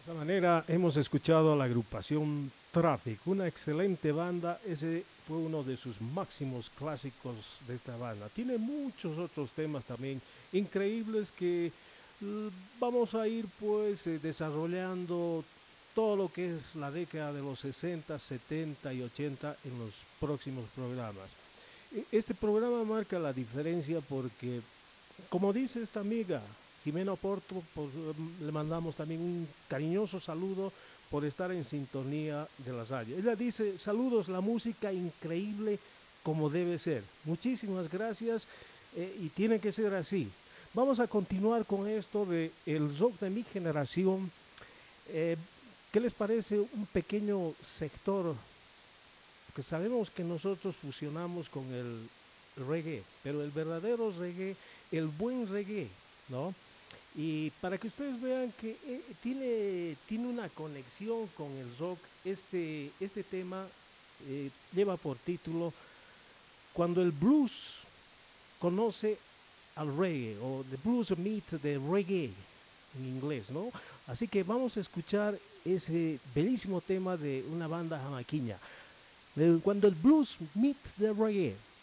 De esa manera hemos escuchado a la agrupación Traffic, una excelente banda. Ese fue uno de sus máximos clásicos de esta banda. Tiene muchos otros temas también increíbles que vamos a ir pues desarrollando todo lo que es la década de los 60, 70 y 80 en los próximos programas. Este programa marca la diferencia porque, como dice esta amiga, Jimena Porto, pues, le mandamos también un cariñoso saludo por estar en sintonía de la radio. Ella dice, saludos, la música increíble como debe ser. Muchísimas gracias y tiene que ser así. Vamos a continuar con esto de el rock de mi generación. Eh, ¿Qué les parece un pequeño sector? Que sabemos que nosotros fusionamos con el reggae, pero el verdadero reggae, el buen reggae, ¿no? Y para que ustedes vean que tiene una conexión con el rock, este tema lleva por título Cuando el blues conoce al reggae, o The Blues Meet the Reggae en inglés, ¿no? Así que vamos a escuchar ese bellísimo tema de una banda jamaquiña, cuando el blues meets the reggae.